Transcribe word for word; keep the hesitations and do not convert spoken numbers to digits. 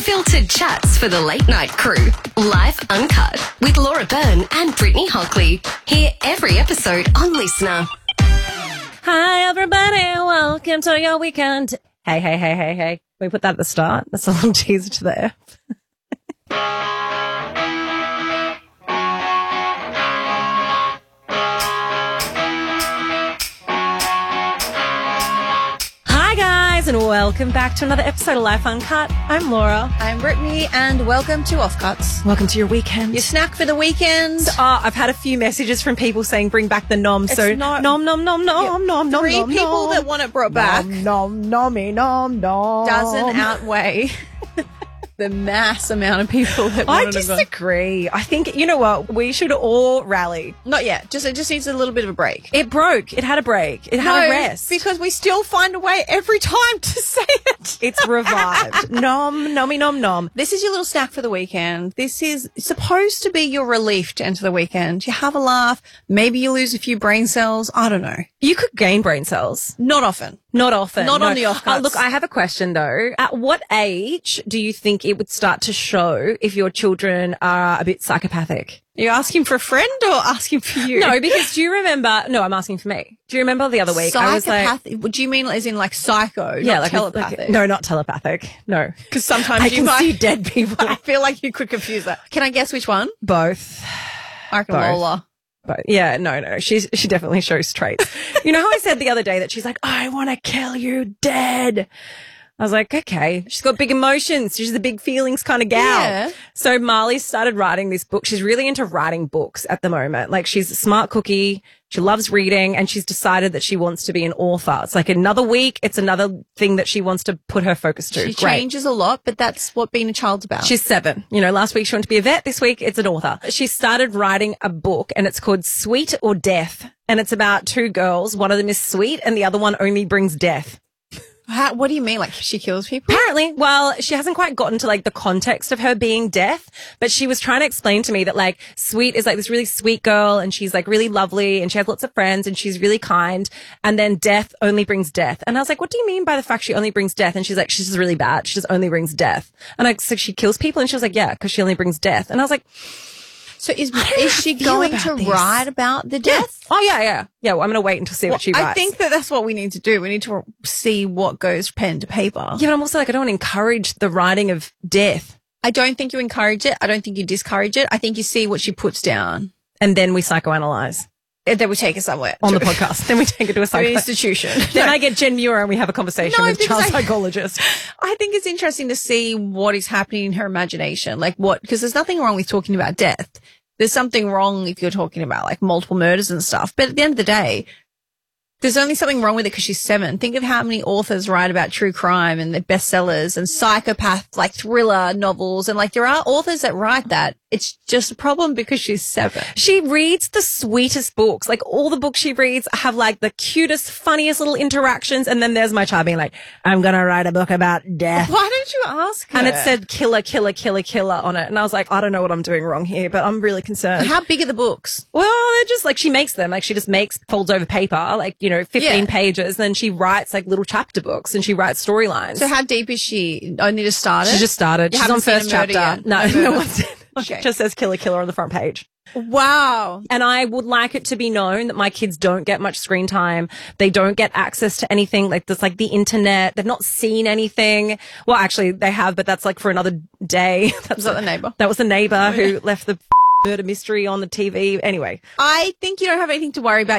Unfiltered chats for the late night crew. Live Uncut with Laura Byrne and Brittany Hockley. Hear every episode on Listener. Hi, everybody. Welcome to your weekend. Hey, hey, hey, hey, hey. We put that at the start. That's a little teaser to the F. Hi, guys, and welcome back to another episode of Life Uncut. I'm Laura. I'm Brittany, and welcome to Offcuts. Welcome to your weekend. Your snack for the weekend. So, uh, I've had a few messages from people saying bring back the nom. It's so not- nom, nom, nom, nom, Yeah, nom, nom, Three nom, people nom. that want it brought back Nom, nom, nommy, nom, nom. doesn't outweigh the mass amount of people that I want it. disagree. I think, you know what? We should all rally. Not yet. Just it just needs a little bit of a break. It broke. It had a break. It had No, a rest. because we still find a way every time to say it. It's revived. Nom, nommy, nom, nom. This is your little snack for the weekend. This is supposed to be your relief to enter the weekend. You have a laugh. Maybe you lose a few brain cells. I don't know. You could gain brain cells. Not often. Not often. Not no. on the offcuts. Uh, look, I have a question though. At what age do you think it would start to show if your children are a bit psychopathic? Are you asking for a friend or asking for you? No, because do you remember? No, I'm asking for me. Do you remember the other week? I was like, Psychopathic? What do you mean as in like psycho, yeah, not like telepathic? Like, no, not telepathic. No, Because sometimes I you can might, see dead people. I feel like you could confuse that. Can I guess which one? Both. I reckon Both. Lola. But yeah, no, no, she's, she definitely shows traits. You know how I said the other day that she's like, I want to kill you dead. I was like, okay, she's got big emotions. She's a big feelings kind of gal. Yeah. So Marley started writing this book. She's really into writing books at the moment. Like she's a smart cookie. She loves reading and she's decided that she wants to be an author. It's like another week. It's another thing that she wants to put her focus to. She Great. changes a lot, but that's what being a child's about. She's seven. You know, last week she wanted to be a vet. This week it's an author. She started writing a book and it's called Sweet or Death. And it's about two girls. One of them is sweet and the other one only brings death. How, what do you mean? Like she kills people? Apparently, well, she hasn't quite gotten to like the context of her being death, but she was trying to explain to me that like Sweet is like this really sweet girl and she's like really lovely and she has lots of friends and she's really kind. And then death only brings death. And I was like, what do you mean by the fact she only brings death? And she's like, she's just really bad. She just only brings death. And I said, she kills people? And she was like, yeah, because she only brings death. And I was like, So is I don't know is how she I feel going about to this. write about the death? oh yeah, yeah. Yeah, well, I'm going to wait until see what she writes. I think that that's what we need to do. We need to see what goes pen to paper. Yeah, but I'm also like, I don't want to encourage the writing of death. I don't think you encourage it. I don't think you discourage it. I think you see what she puts down. And then we psychoanalyze. And then we take it somewhere. On the podcast. Then we take it to a To an psycho. institution. Then I get Jen Muir and we have a conversation No, with because child I- psychologist. I think it's interesting to see what is happening in her imagination. Like what, because there's nothing wrong with talking about death. There's something wrong if you're talking about like multiple murders and stuff. But at the end of the day, there's only something wrong with it because she's seven. Think of how many authors write about true crime and their bestsellers and psychopath, like thriller novels. And like there are authors that write that. It's just a problem because she's seven. She reads the sweetest books. Like all the books she reads have like the cutest, funniest little interactions. And then there's my child being like, I'm going to write a book about death. Why don't you ask her? And it said killer, killer, killer, killer on it. And I was like, I don't know what I'm doing wrong here, but I'm really concerned. How big are the books? Well, they're just like, she makes them. Like she just makes, folds over paper, like, you know, fifteen Yeah. pages. Then she writes like little chapter books and she writes storylines. So how deep is she? Only just started? She just started. You She's on haven't seen first a murder chapter. yet? No, No no murder. one's Okay. It just says killer, killer on the front page. Wow. And I would like it to be known that my kids don't get much screen time. They don't get access to anything like this, like the internet. They've not seen anything. Well, actually they have, but that's like for another day. That's Was that the neighbor? That was the neighbor who left the murder mystery on the T V. Anyway. I think you don't have anything to worry about.